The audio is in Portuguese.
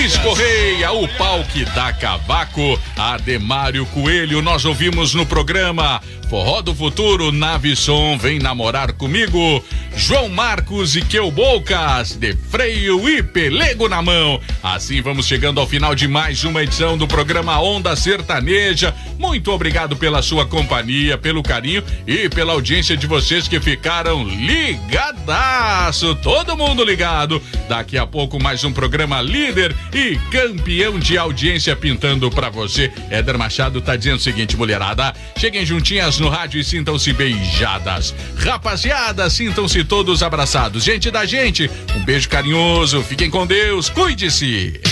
Cris Correia, o pau que dá cavaco. Ademário Coelho, nós ouvimos no programa Forró do Futuro, Nave Som, vem namorar comigo. João Marcos e Queu Bocas, de freio e pelego na mão. Assim vamos chegando ao final de mais uma edição do programa Onda Sertaneja. Muito obrigado pela sua companhia, pelo carinho e pela audiência de vocês que ficaram ligadaço. Todo mundo ligado. Daqui a pouco mais um programa líder e campeão de audiência pintando pra você. Éder Machado tá dizendo o seguinte, mulherada, cheguem juntinhas no rádio e sintam-se beijadas. Rapaziada, sintam-se todos abraçados. Gente da gente, um beijo carinhoso, fiquem com Deus, cuide-se.